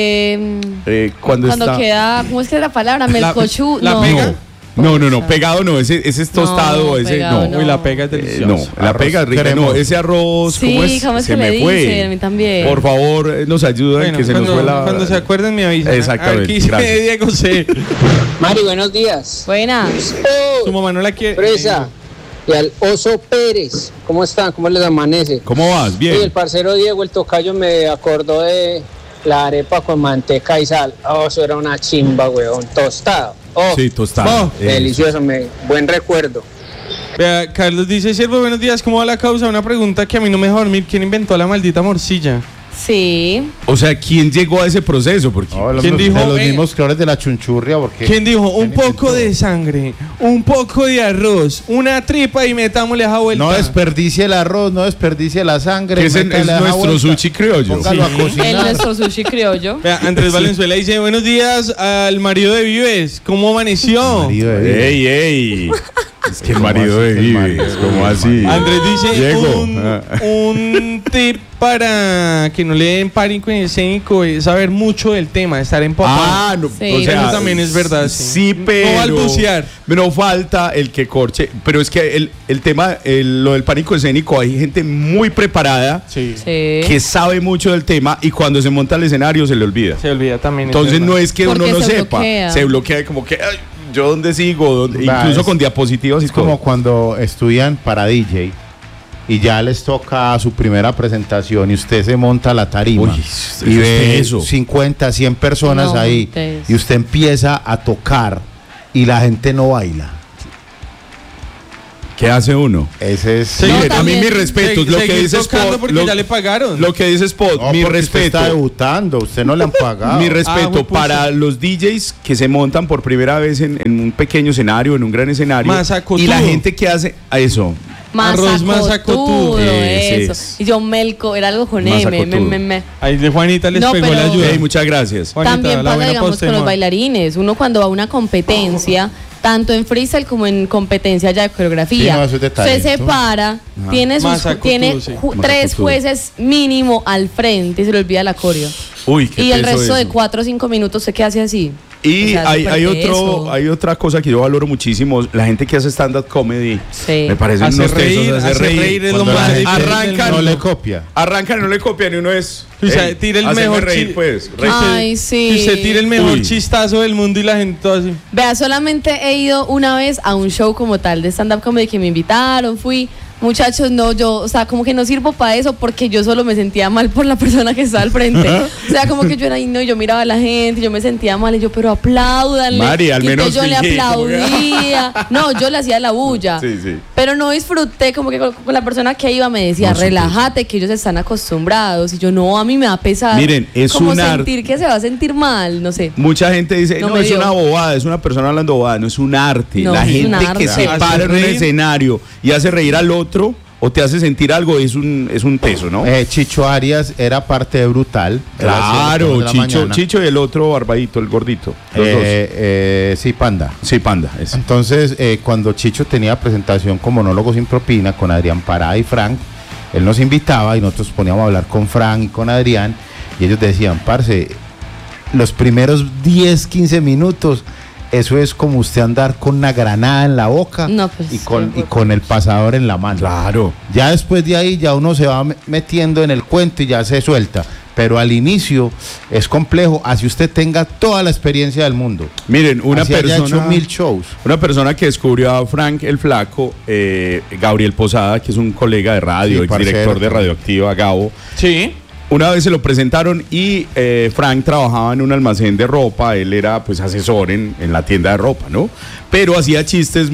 moco. Cuando está queda, ¿cómo es que es la palabra? Melcochú. la no. pega. no, pegado no, ese es tostado, No, ese pegado no. Uy, la pega es deliciosa. No, la Arroz pega es rica, no, cremoso. ese arroz, Sí, ¿cómo es se que me le fue. dicen? A mí también. Por favor, nos ayudan Bueno, que se nos fue la. cuando se acuerden me avisan. Exactamente, Aquí dice gracias. Diego C. Mari, buenos días. Buenas. Su mamá no la quiere. Presa. Y al Oso Pérez. ¿Cómo están? ¿Cómo les amanece? ¿Cómo vas? Y el Bien. parcero Diego, el tocayo, me acordó de la arepa con manteca y sal. Oh, eso era una chimba, weón. Tostado. Oh, Sí, tostado. delicioso. Buen recuerdo. Vea, Carlos dice: Siervo, buenos días. ¿Cómo va la causa? Una pregunta que a mí no me deja dormir. ¿Quién inventó la maldita morcilla? Sí. O sea, ¿quién llegó a ese proceso? Porque No, ¿Quién dijo, de los eh? mismos creadores de la chunchurria, porque ¿Quién dijo? Un ¿quién poco inventó? de sangre, un poco de arroz, una tripa y metámosle esa vuelta. No desperdicie el arroz, no desperdicie la sangre. que es métale esa nuestro vuelta, sushi criollo. Póngalo a En cocinar. nuestro sushi criollo. Vea, Andrés Valenzuela dice: buenos días al marido de Vives. ¿Cómo amaneció? Marido de vida. Ey, ey. Es que el marido de Vives, ¿cómo así? Andrés dice Diego. un tip para que no le den pánico escénico es saber mucho del tema, estar empapado. No, Sí. o sea, eso también es verdad. Sí, pero No balbucear. no falta el que corche. Pero es que el tema, lo del pánico escénico, hay gente muy preparada Sí. que sabe mucho del tema y cuando se monta al escenario se le olvida. Se olvida también. Entonces no es que Porque uno no se sepa, bloquea. se bloquea como que "Ay, yo dónde sigo, Va, incluso es- con diapositivas y Es como todo. cuando estudian para DJ y ya les toca su primera presentación y usted se monta a la tarima Uy, eso y es ve teso. 50, 100 personas No, ahí teso. y usted empieza a tocar y la gente no baila. ¿Qué hace uno? Ese es... Sí, Miren, no, a mí también. mis respetos, lo que Seguir dice tocando Spot, porque ya le pagaron. lo que dice Spot, No, mi porque usted respeto. está debutando, usted no le han pagado. Mi respeto huepucha. para los DJs que se montan por primera vez en un pequeño escenario, en un gran escenario. Masacotudo. Y la gente que hace a eso. Arroz Masacotudo, Ese eso. es. Y yo melco, era algo con M. Masacotudo. Ahí de Juanita les No, pegó pero- la ayuda. Hey, muchas gracias. Juanita, También la pasa, buena digamos, poste, con los amor. bailarines. Uno cuando va a una competencia, tanto en freestyle como en competencia ya de coreografía, Sí, no, eso es de se talento. separa, tiene, Masacotudo, tiene sí. tres Masacotudo. jueces mínimo al frente y se le olvida la coreo. Uy, qué Y el teso resto de eso. 4 o 5 minutos se queda así así. Y O sea, hay súper teso. hay otra cosa que yo valoro muchísimo, la gente que hace stand-up comedy. Sí. Me parece Hace unos reír, tesos, hace reír. es lo Cuando la más gente difícil del arrancan, no mundo. le copia. Arrancan y no le copian y uno es. O sea, "Ey, tira el haceme mejor reír, chi- pues. que usted- Ay, sí. Que usted tire el mejor Uy. chistazo del mundo y la gente todo así. Vea, solamente he ido una vez a un show como tal de stand-up comedy que me invitaron, fui. Muchachos, no, yo, o sea, como que no sirvo para eso porque yo solo me sentía mal por la persona que estaba al frente. O sea, como que yo era ahí, no, yo miraba a la gente, yo me sentía mal y yo, pero apláudanle. Mari, al Y entonces menos yo le fingí, como que- aplaudía. No, yo le hacía la bulla. Sí, sí. Pero no disfruté, como que con la persona que iba me decía, No, sí, relájate, que ellos están acostumbrados. Y yo, no, a mí me va a pesar. Miren, es como un sentir que se va a sentir mal, no sé. Mucha gente dice, No no, me es dio. una bobada, es una persona hablando bobada, no es un arte. No, la es un gente arte. que se Hace para en un reír. escenario y hace reír al otro o te hace sentir algo es un teso, ¿no? Chicho Arias era parte de Brutal. Claro, Era haciendo Chicho, Chicho y el otro barbadito, el gordito. Los Sí, Panda. dos. Sí, Panda. ese. Entonces, cuando Chicho tenía presentación con Monólogos sin Propina, con Adrián Parada y Frank, él nos invitaba y nosotros poníamos a hablar con Frank y con Adrián, y ellos decían, parce, los primeros 10, 15 minutos, eso es como usted andar con una granada en la boca No, pues, y con sí. el pasador en la mano. Claro. Ya después de ahí, ya uno se va metiendo en el cuento y ya se suelta. Pero al inicio es complejo, así usted tenga toda la experiencia del mundo. Miren, una Así haya hecho persona, 1000 shows. una persona que descubrió a Frank el Flaco, Gabriel Posada, que es un colega de radio, Sí, exdirector parcero. de Radioactiva, Gabo. Sí. Una vez se lo presentaron y Frank trabajaba en un almacén de ropa, él era pues asesor en la tienda de ropa, ¿no? Pero hacía chistes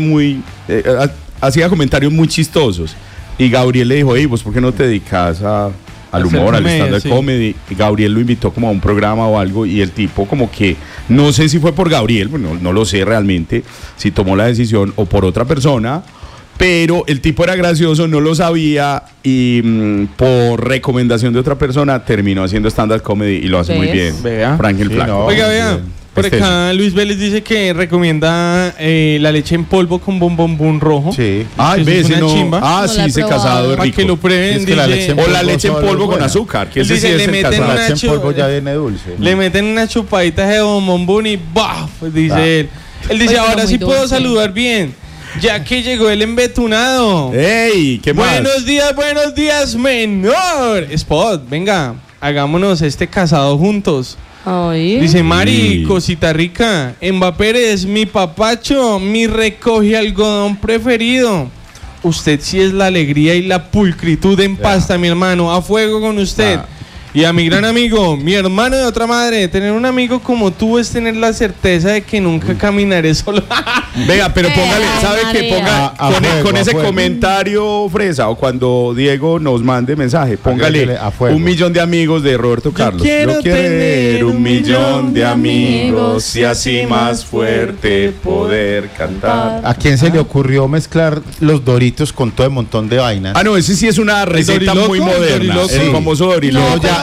hacía comentarios muy chistosos. Y Gabriel le dijo, hey, ¿vos por qué no te dedicas al Hacer humor, al comedia, stand-up sí. comedy? Y Gabriel lo invitó como a un programa o algo y el tipo como que, no sé si fue por Gabriel, bueno, no lo sé realmente, si tomó la decisión o por otra persona, pero el tipo era gracioso, no lo sabía y por recomendación de otra persona terminó haciendo stand-up comedy y lo hace muy ¿Ves? bien. Vea. Frank el Sí, Flaco. no. Oiga, vea. bien. Por Este acá Luis Vélez dice que recomienda la leche en polvo con bombombón rojo. Sí. Ay, Eso ve, es ese una no. chimba. Ah, No sí, la he ese probado. casado es Para rico. que lo prueben, Es que la dice, leche en O la polvo leche en solo polvo es con buena. azúcar, que Él ese sí dice, es le el meten casado. La una leche en polvo ya viene dulce. le meten unas chupaditas de bombombón y ¡baf! Dice él. Él dice, Oye, pero ahora muy sí puedo dulce. saludar bien, ya que llegó el embetunado. ¡Ey! ¿Qué más? Buenos días, menor. Spot, venga, hagámonos este casado juntos. Ay. Dice Mari, Sí. cosita rica, Mbappé es mi papacho, mi recoge algodón preferido. Usted sí es la alegría y la pulcritud en pasta, mi hermano. A fuego con usted. Y a mi gran amigo, mi hermano de otra madre, tener un amigo como tú es tener la certeza de que nunca caminaré solo. Venga, pero póngale, ¿sabe qué? Ponga A fuego, con a ese fuego. comentario fresa o cuando Diego nos mande mensaje, póngale Agréguele a fuego. 1 millón de amigos de Roberto Carlos. quiero tener 1 1 millón de amigos y así más fuerte poder cantar. ¿A quién se le ocurrió mezclar los Doritos con todo el montón de vainas? Ah, no, ese sí es una receta Doriloco, muy moderna. Doriloco. El Sí. famoso Doriloco. No, ya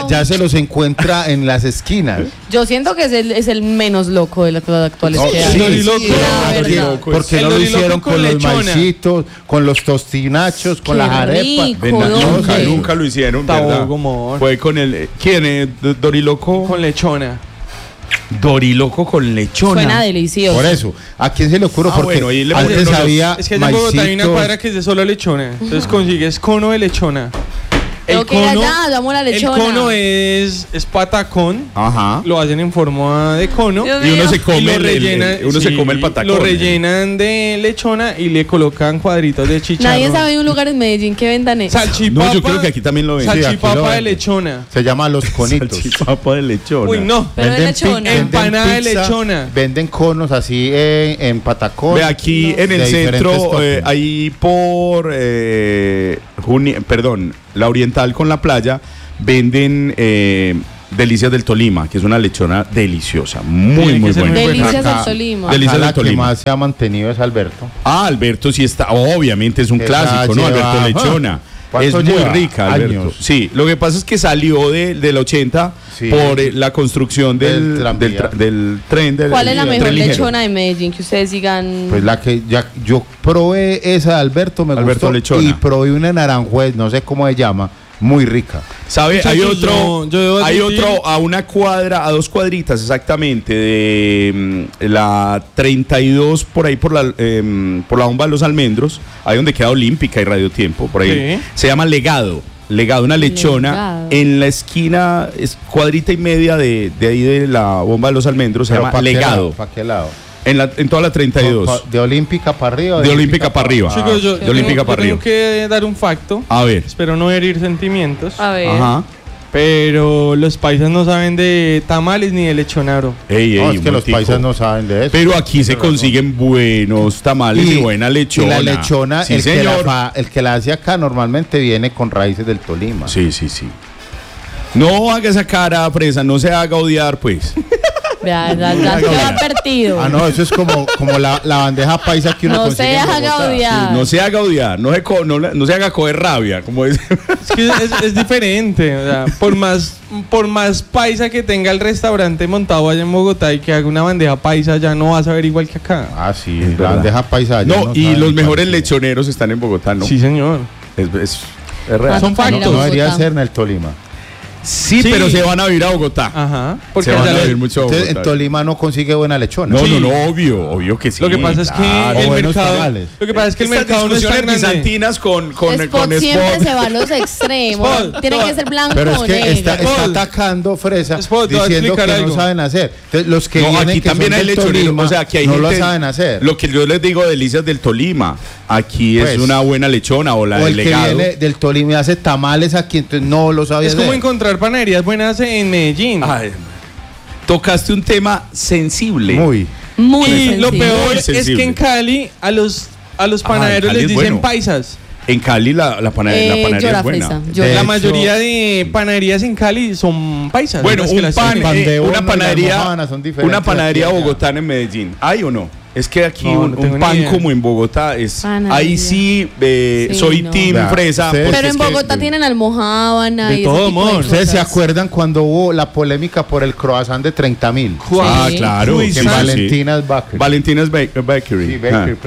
allá se los encuentra en las esquinas. Yo siento que es el menos loco de las cosas actuales que hay. ¿Por qué no lo hicieron con los maicitos, con los tostinachos, con las arepas? Nunca lo hicieron, ¿verdad? Fue con el... ¿Quién es? ¿Doriloco? Con lechona. Doriloco con lechona. Suena delicioso. Por eso, ¿a quién se le ocurrió? Porque antes había es que allá en Bogotá hay una cuadra que es de solo lechona. Entonces consigues cono de lechona. El cono es patacón. Ajá. Lo hacen en forma de cono. Y uno se come el patacón. Lo rellenan de lechona y le colocan cuadritos de chicharrón. Nadie sabe de un lugar en Medellín que vendan eso. Salchipapa. No, yo creo que aquí también lo venden. Salchipapa de lechona. Se llama Los Conitos. Salchipapa de lechona. Uy, no. Pero de lechona. Empanada de lechona. Venden conos así en patacón. Ve, aquí en el centro, ahí por la Oriental con la playa, venden Delicias del Tolima, que es una lechona deliciosa, muy buena. Delicias del Tolima. Delicias del Tolima. Que más se ha mantenido es Alberto. Alberto sí está, obviamente es un clásico, ¿no? Alberto Lechona. Es muy rica, Alberto. Años. Sí, lo que pasa es que salió del 80 por la construcción del tren. ¿Cuál es la mejor lechona de Medellín que ustedes digan? Pues la que yo probé esa de Alberto, me gustó. Lechona. Y probé una en Aranjuez, no sé cómo se llama, muy rica. ¿Sabe? Hay otro a una cuadra, a 2 cuadritas exactamente, de la 32 por ahí por la bomba de los Almendros, ahí donde queda Olímpica y Radio Tiempo, por ahí. Sí. Se llama Legado, una lechona en la esquina, es cuadrita y media de ahí de la bomba de los Almendros, se llama Legado. ¿Para qué lado? En toda la 32. ¿De Olímpica para arriba? De Olímpica para arriba. Chicos, yo tengo que dar un facto. A ver. Espero no herir sentimientos. A ver. Ajá. Pero los paisas no saben de tamales ni de lechonaro. Es que los paisas no saben de eso. Pero aquí se consiguen buenos tamales y buena lechona. Y la lechona, sí, el que la hace acá normalmente viene con raíces del Tolima. Sí. No haga esa cara, presa, no se haga odiar, pues. Ya quedó advertido. No, eso es como la bandeja paisa que uno consigue en Bogotá. No se haga odiar, no se haga coger rabia, como dice. Es que es diferente, o sea, por más paisa que tenga el restaurante montado allá en Bogotá y que haga una bandeja paisa, ya no vas a ver igual que acá. Sí, la bandeja paisa allá no, y los mejores lechoneros están en Bogotá, ¿no? Sí, señor. Es real. Son factos. No debería ser en el Tolima. Sí, pero se van a vivir a Bogotá. Ajá. Porque se van a vivir mucho a Bogotá. En Tolima no consigue buena lechona. No, obvio que sí. Lo que pasa es que el mercado no está grande. bizantinas con Spot siempre se va a los extremos. Tiene que ser blanco. Pero es que está atacando Fresa diciendo que no saben hacer. Entonces, los que vienen aquí que también son hay del lechoneros, Tolima, o sea, aquí hay no lo gente, saben hacer. Lo que yo les digo, Delicias del Tolima. Aquí es una buena lechona o la del Legado. Que viene del Tolima y hace tamales aquí, entonces no lo sabía hacer. Es como encontrar panaderías buenas en Medellín. Tocaste un tema sensible. Muy sensible. Lo peor es que en Cali a los panaderos les dicen paisas. En Cali la panadería es buena. La mayoría de panaderías en Cali son paisas. Bueno, una panadería bogotana en Medellín. ¿Hay o no? Es que aquí un pan como en Bogotá es... Ahí sí, soy team fresa. Pero en Bogotá tienen almojábana y todo modo. ¿Ustedes se acuerdan cuando hubo la polémica por el croissant de 30.000? Claro. En Valentina's Bakery. Valentina's Bakery.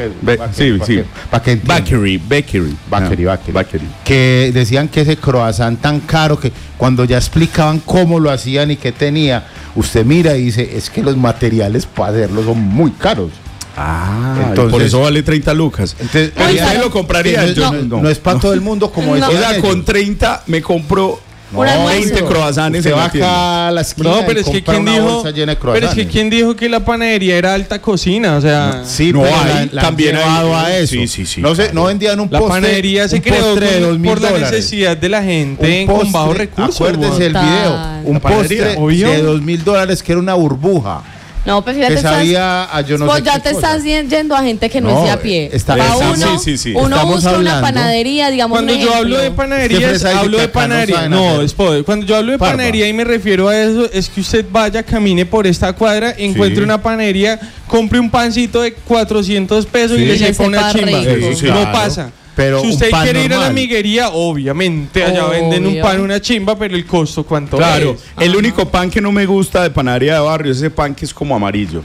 Bakery. Que decían que ese croissant tan caro que cuando ya explicaban cómo lo hacían y qué tenía, usted mira y dice, es que los materiales para hacerlo son muy caros. Entonces, por eso vale 30 lucas. Entonces, ¿usted lo compraría? No es para todo el mundo como eso. O sea, con 30 me compro 20 croissants. Se va acá a la esquina. No, pero es que ¿quién dijo que la panadería era alta cocina? O sea, sí, no hay, también llevado a eso. Sí. No vendían un postre. La panadería se creó por la necesidad de la gente con bajos recursos. Acuérdese el video. Un postre de $2,000 que era una burbuja. No, pues fíjate, ya te estás yendo a gente que no es de a pie. Uno busca una panadería, digamos. Cuando yo hablo de panaderías, hablo de panadería. Cuando yo hablo de panadería y me refiero a eso, es que usted vaya, camine por esta cuadra, encuentre una panadería, compre un pancito de 400 pesos y le sepa una chimba. No pasa. Pero si usted un pan quiere ir a la normal. miguería, obviamente allá venden un pan, una chimba, pero el costo, ¿cuánto Claro, es? el único pan que no me gusta de panadería de barrio es ese pan que es como amarillo.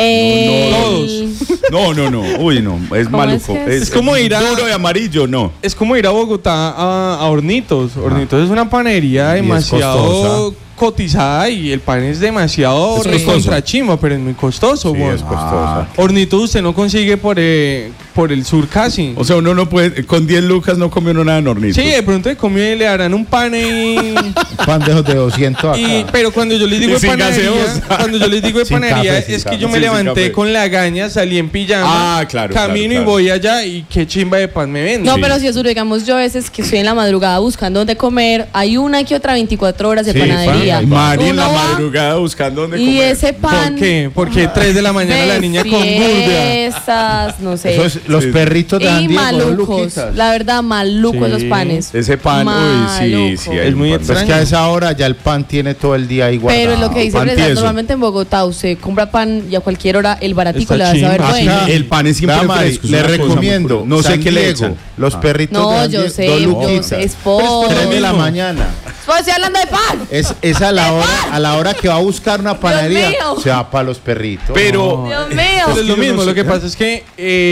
No. Uy, no, es maluco. Es como ir a... duro y amarillo, no. Es como ir a Bogotá a Hornitos. Hornitos es una panadería demasiado cotizada y el pan es demasiado recontra chimba, pero es muy costoso. Sí, es costoso. Hornitos usted no consigue por el sur casi. O sea, uno no puede, con 10 lucas no come uno nada en Hornitos. Sí, de pronto le harán un pan y... pan de 200 acá. Pero cuando yo les digo de panadería, Sin café, sin es que café. yo me Sí, sin levanté café. con la gaña, salí en pijama, camino y voy allá y qué chimba de pan me venden. No, pero si es duro, digamos, yo a veces que estoy en la madrugada buscando dónde comer, hay una que otra 24 horas de panadería. Mari en la Uno va madrugada buscando dónde y comer. ese pan... ¿Por qué? Porque 3 de la mañana la niña con burda. Esas, no sé. Eso es los perritos de Y San Diego, malucos, Luquitas. la verdad, malucos los panes. Ese pan, uy, sí, Es muy Pues es que a esa hora ya el pan tiene todo el día ahí guardado. Pero lo que dice pan Fresa, tieso. normalmente en Bogotá usted compra pan y a cualquier hora el baratico Está le va a saber chimba. bueno. Acá, El pan es siempre vea, Mari, fresco, es le una cosa muy recomiendo. curiosa. No sé San qué le Diego, echan. Los perritos de No, San yo Diego, sé, dos yo luquitas. sé, es por... 3 de la mañana. Pues estoy hablando de pan. Es a la hora que va a buscar una panadería, mío. se va para los perritos. Pero Dios mío. Pero es lo mismo, lo que pasa es que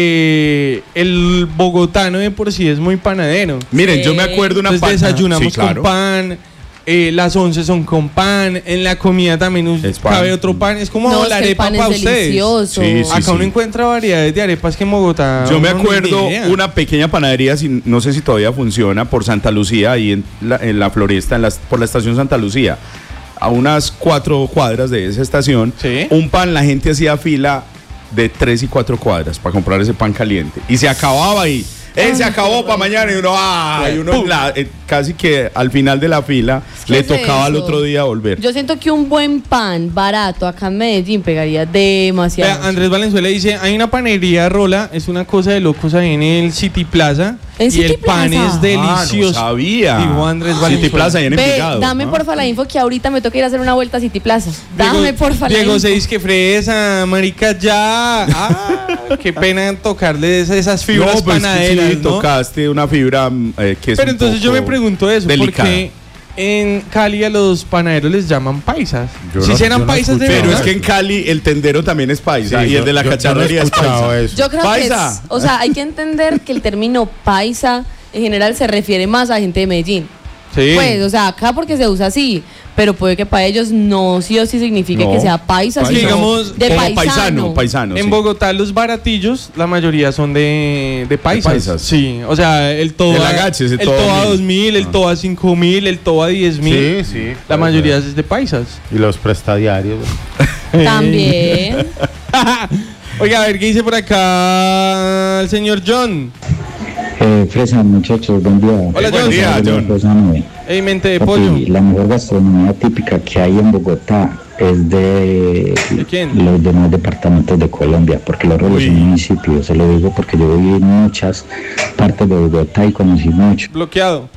el bogotano de por sí es muy panadero. miren, yo me acuerdo una Entonces desayunamos Sí, claro. con pan, las 11 son con pan, en la comida también Es pan. cabe otro pan, es como No, es la que el arepa pan para es ustedes. delicioso. Sí, sí, Acá uno sí. encuentra variedades de arepas que en Bogotá. Yo me uno ni acuerdo idea. una pequeña panadería, no sé si todavía funciona, por Santa Lucía, ahí en la Floresta, por la estación Santa Lucía, a unas 4 cuadras de esa estación. Sí. Un pan, la gente hacía fila de 3 y 4 cuadras para comprar ese pan caliente. Y se acababa ahí. Se acabó para mañana y uno casi que al final de la fila ¿Qué le es tocaba al eso? otro día volver. Yo siento que un buen pan barato acá en Medellín pegaría demasiado. Vea, Andrés Valenzuela dice, hay una panería Rola, es una cosa de locos ahí en el City Plaza. ¿En y City el pan Plaza? es delicioso. No sabía. Dijo Andrés City Valenzuela. Plaza ahí en Ve, Envigado. dame porfa la info que ahorita me toca ir a hacer una vuelta a City Plaza. Dame porfa la Diego info. se dice que fresa, marica, ya. Qué pena tocarle esas fibras No, pues es que panaderas, sí, ¿no? tocaste una fibra que es Pero un entonces yo poco me pregunto eso, delicada. porque en Cali a los panaderos les llaman paisas. Yo Si no- serán yo no paisas de escuché. Pero verdad. es que en Cali el tendero también es paisa y el de la cacharrería es paisa. Yo creo Paisa. que es, o sea, hay que entender que el término paisa en general se refiere más a gente de Medellín. Sí. Pues, o sea, acá porque se usa así, pero puede que para ellos no sí o sí signifique No. que sea paisa, Paisa. sino Digamos, de como paisano. paisano. En sí. Bogotá los baratillos, la mayoría son de paisas. paisas. Sí, o sea, el todo El agache, ese el todo todo a 1000. 2000, el todo a 5000, el todo a 10000. Sí, sí. La mayoría es de paisas. Y los prestadiarios. También. Oiga, a ver qué dice por acá el señor John. Fresa, muchachos, buen día. Hola, Buen John. día, John. Pues, hombre, Ey, mente de papi, pollo. la mejor gastronomía típica que hay en Bogotá es de quién? los demás departamentos de Colombia, porque los rolos son municipios. Se lo digo porque yo viví en muchas partes de Bogotá y conocí muchos Bloqueado.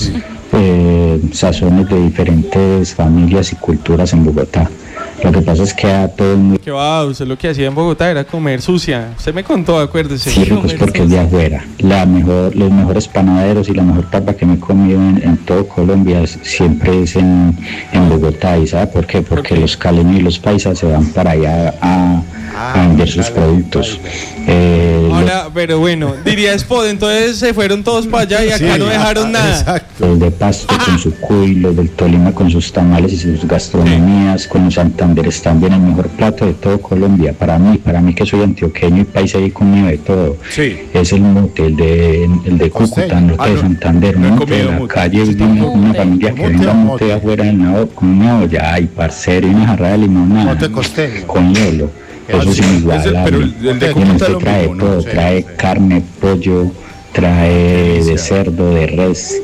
sazones de diferentes familias y culturas en Bogotá. Lo que pasa es que a todo el mundo Que va, usted lo que hacía en Bogotá era comer sucia. Usted me contó, acuérdese. sí, ricos porque es de afuera. Los mejores panaderos y la mejor papa que me he comido en todo Colombia siempre es en Bogotá. ¿Y sabe por qué? Porque los caleños y los paisas se van para allá a vender sus productos. Ahora, pero bueno, diría Spot, entonces se fueron todos para allá y acá Sí, no dejaron nada. Exacto. Los de Pasto con su cuy, los del Tolima con sus tamales y sus gastronomías, con los santanderes también el mejor plato de todo Colombia. Para mí que soy antioqueño y paisa y comido de todo, Sí. es el mote, el de Cúcuta, el mote de Santander, no he un mote de comido la mote. calle de una familia que Mote vende o un mote. mote afuera con una olla, ay parcero, y una jarra de limonada Mote costeño. con hielo. Eso sí, es pero inigualable. el de Y Cúcuta este es lo trae mismo, ¿no? todo, Sí. trae carne, pollo, trae de cerdo, de res,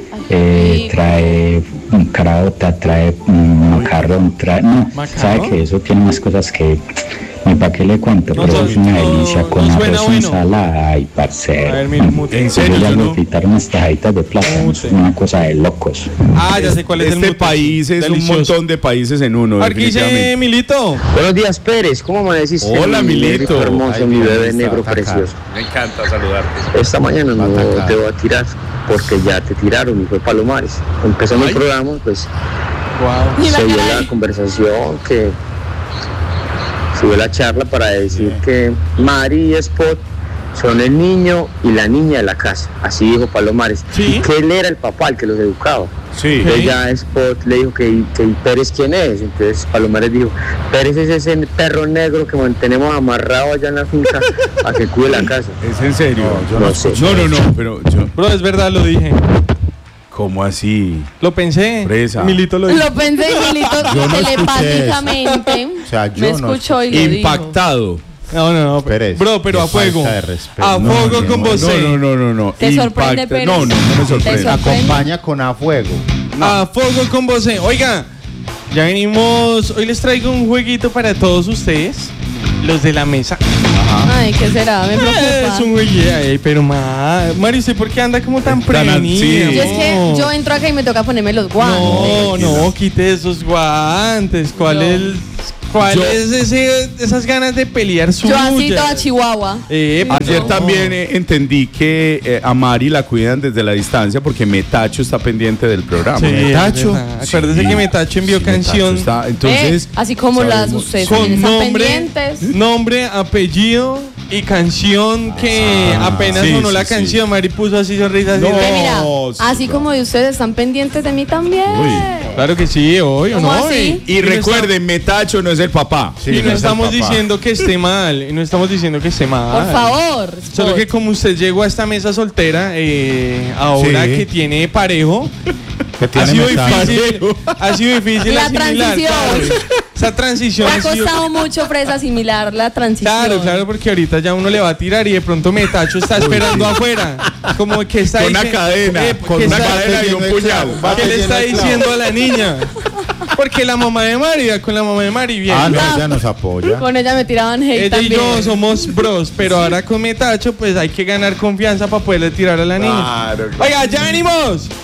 trae caraota, trae macarrón, trae... No, ¿Macarrón? sabe que eso tiene más cosas que mi ¿para qué le cuento? Pero es una delicia con arroz y ensalada. Ay, parcero. ¿En serio? Ya le fritaron unas tajaditas de plátano, es una cosa de locos. Ya sé cuál es este país es delicioso. Un montón de países en uno. Aquí dice Milito. Buenos días, Pérez. ¿Cómo amaneciste? Hola, Milito. Hermoso, mi bebé negro precioso. Me encanta saludarte. Esta mañana no te voy a tirar porque ya te tiraron y fue Palomares. Empezando el programa, pues se dio la conversación que subió la charla para decir que Mari y Spot son el niño y la niña de la casa. Así dijo Palomares. ¿Sí? Y que él era el papá, el que los educaba. Sí. Entonces ya Spot le dijo que Pérez quién es. Entonces Palomares dijo, Pérez es ese perro negro que mantenemos amarrado allá en la finca a que cuide la casa. ¿Es en serio? No sé. No, pero yo... Bro, es verdad, lo dije. ¿Cómo así? Lo pensé. Presa. Milito lo dijo. Lo pensé y Milito Yo no telepáticamente O sea, yo me no escuchó y lo dijo. Impactado. No, Pérez, bro, pero qué a fuego. falta de respeto. A fuego con vos. No. ¿Te sorprende, Pérez? No me sorprende. ¿Te Acompaña con a fuego. A fuego con vos. Oiga, ya venimos. Hoy les traigo un jueguito para todos ustedes, los de la mesa. Ay, ¿qué será? Me preocupa. Es un jueguito, pero Mari, ¿usted por qué anda como tan prevenida? Sí. Yo es que yo entro acá y me toca ponerme los guantes. No, quite esos guantes. ¿Cuál es esas ganas de pelear suyas? Yo así toda chihuahua. Ayer también entendí que a Mari la cuidan desde la distancia porque Metacho está pendiente del programa. Sí, Metacho. Acuérdese que Metacho envió canción. Entonces, así como las ustedes con están nombre, pendientes. nombre, apellido y canción que apenas sonó la canción. Mari puso así sonrisas. Mira, así como de ustedes están pendientes de mí también. Claro que sí, hoy o ¿Cómo no. así? y recuerden, Metacho no es el papá. Y no estamos diciendo que esté mal. Y no estamos diciendo que esté mal. Por favor. Solo que como usted llegó a esta mesa soltera, ahora que tiene parejo, ha sido difícil la asimilar, transición. claro. Esa transición Me ha costado mucho, Presa, asimilar la transición. Claro, porque ahorita ya uno le va a tirar y de pronto Metacho está esperando afuera. Como que está con una cadena, y un puñal. ¿Qué le está diciendo a la niña? Porque la mamá de Mari, con la mamá de Mari bien. No, ella nos apoya. Con ella me tiraban hate Ella también. y yo somos bros, pero ahora con Metacho pues hay que ganar confianza para poderle tirar a la niña. Claro. Oiga, ya venimos.